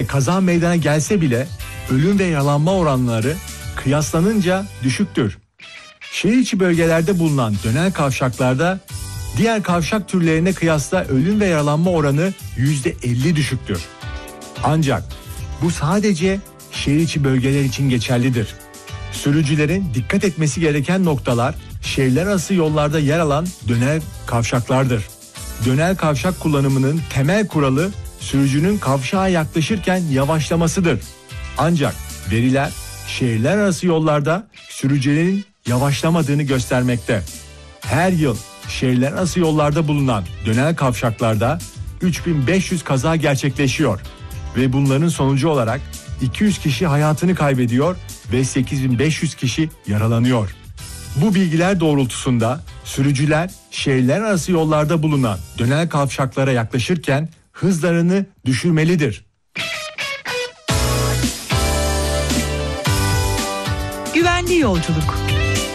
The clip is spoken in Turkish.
kaza meydana gelse bile ölüm ve yaralanma oranları kıyaslanınca düşüktür. Şehir içi bölgelerde bulunan dönel kavşaklarda diğer kavşak türlerine kıyasla ölüm ve yaralanma oranı %50 düşüktür. Ancak bu sadece şehir içi bölgeler için geçerlidir. Sürücülerin dikkat etmesi gereken noktalar şehirler arası yollarda yer alan dönel kavşaklardır. Dönel kavşak kullanımının temel kuralı sürücünün kavşağa yaklaşırken yavaşlamasıdır. Ancak veriler şehirler arası yollarda sürücülerin yavaşlamadığını göstermekte. Her yıl şehirler arası yollarda bulunan dönel kavşaklarda 3500 kaza gerçekleşiyor ve bunların sonucu olarak 200 kişi hayatını kaybediyor ve 8500 kişi yaralanıyor. Bu bilgiler doğrultusunda sürücüler şehirler arası yollarda bulunan dönel kavşaklara yaklaşırken hızlarını düşürmelidir. Güvenli yolculuk.